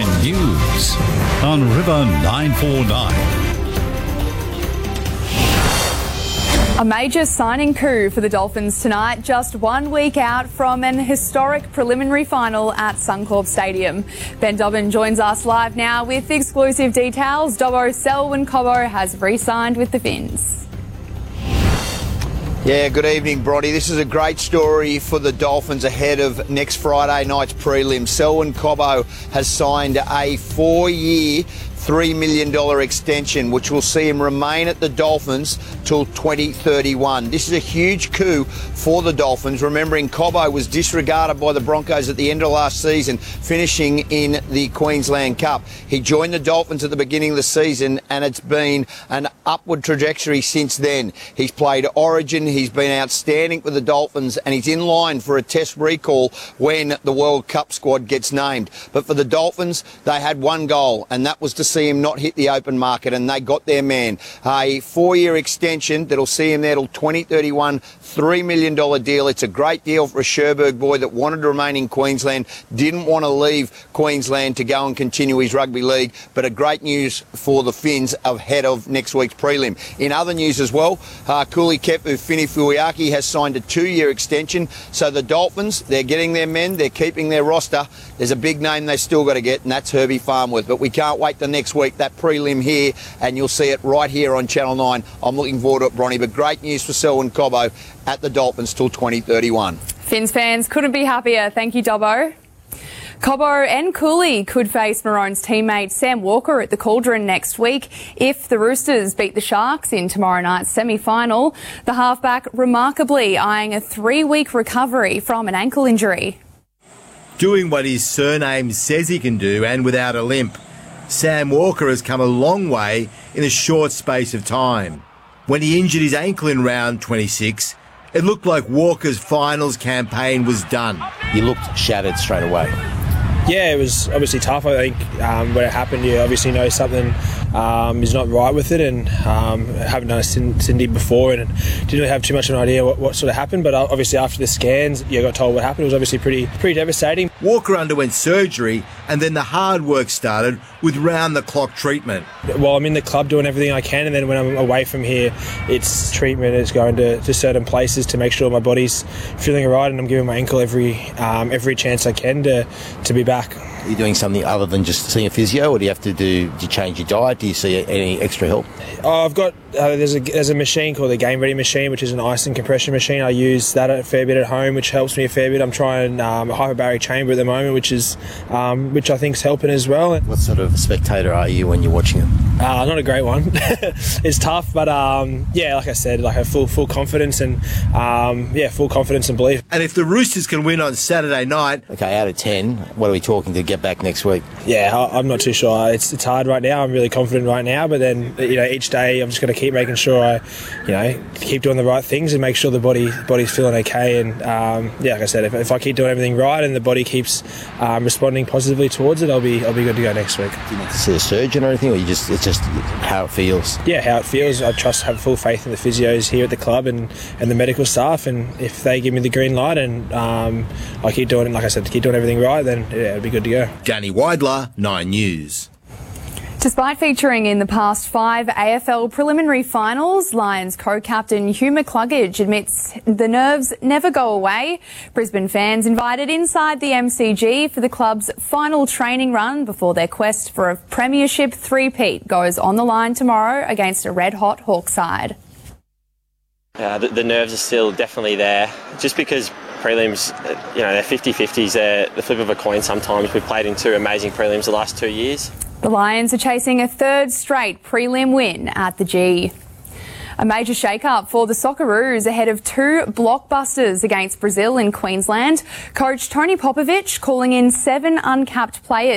9 News on River 949. A major signing coup for the Dolphins tonight, just 1 week out from an historic preliminary final at Suncorp Stadium. Ben Dobbin joins us live now with exclusive details. Dobbo, Selwyn Cobbo has re-signed with the Finns. Yeah, good evening, Bronny. This is a great story for the Dolphins ahead of next Friday night's prelim. Selwyn Cobbo has signed a 4-year, $3 million extension, which will see him remain at the Dolphins till 2031. This is a huge coup for the Dolphins, remembering Cobbo was disregarded by the Broncos at the end of last season, finishing in the Queensland Cup. He joined the Dolphins at the beginning of the season, and it's been an upward trajectory since then. He's played Origin, he's been outstanding for the Dolphins, and he's in line for a test recall when the World Cup squad gets named. But for the Dolphins, they had one goal, and that was to see him not hit the open market, and they got their man. A 4-year extension that'll see him there till 2031, $3 million deal. It's a great deal for a Cherbourg boy that wanted to remain in Queensland, didn't want to leave Queensland to go and continue his rugby league, but a great news for the Finns ahead of next week's prelim. In other news as well, Kuli Kepu Finifuiaki has signed a 2-year extension, so the Dolphins, they're getting their men, they're keeping their roster. There's a big name they still got to get, and that's Herbie Farnworth, but we can't wait the next week, that prelim here, and you'll see it right here on Channel 9. I'm looking forward to it, Bronny, but great news for Selwyn Cobbo at the Dolphins till 2031. Finns fans couldn't be happier. Thank you, Dobbo. Cobbo and Cooley could face Maroon's teammate Sam Walker at the Cauldron next week if the Roosters beat the Sharks in tomorrow night's semi-final. The halfback remarkably eyeing a 3-week recovery from an ankle injury. Doing what his surname says he can do and without a limp, Sam Walker has come a long way in a short space of time. When he injured his ankle in round 26, it looked like Walker's finals campaign was done. He looked shattered straight away. Yeah, it was obviously tough. I think when it happened, you obviously know something is not right with it, and haven't done a Cindy before, and didn't really have too much of an idea what sort of happened. But obviously after the scans, you got told what happened. It was obviously pretty devastating. Walker underwent surgery, and then the hard work started with round-the-clock treatment. While I'm in the club doing everything I can, and then when I'm away from here, it's treatment. It's going to certain places to make sure my body's feeling all right, and I'm giving my ankle every chance I can to be back. Are you doing something other than just seeing a physio, or do you change your diet? Do you see any extra help? I've got there's a machine called the Game Ready machine, which is an ice and compression machine. I use that a fair bit at home, which helps me a fair bit. I'm trying a hyperbaric chamber at the moment, which I think is helping as well. What sort of spectator are you when you're watching it? Not a great one. It's tough, but yeah, like I said, like I have full confidence and full confidence and belief. And if the Roosters can win on Saturday night, okay, out of 10, what are we talking to get back next week? Yeah, I'm not too sure. It's hard right now. I'm really confident right now, but then each day I'm just going to keep making sure I keep doing the right things and make sure the body's feeling okay. And like I said, if I keep doing everything right and the body keeps responding positively towards it, I'll be good to go next week. Do you need to see a surgeon or anything, or it's just how it feels? Yeah, how it feels. I have full faith in the physios here at the club and the medical staff, and if they give me the green light and I keep doing it, like I said, keep doing everything right, then it'll be good to go. Danny Weidler, 9 News. Despite featuring in the past 5 AFL preliminary finals, Lions co-captain Hugh McCluggage admits the nerves never go away. Brisbane fans invited inside the MCG for the club's final training run before their quest for a premiership three-peat goes on the line tomorrow against a red-hot Hawks side. The nerves are still definitely there, just because prelims, they're 50-50s, they're the flip of a coin sometimes. We've played in 2 amazing prelims the last 2 years. The Lions are chasing a 3rd straight prelim win at the G. A major shake-up for the Socceroos ahead of 2 blockbusters against Brazil in Queensland. Coach Tony Popovic calling in 7 uncapped players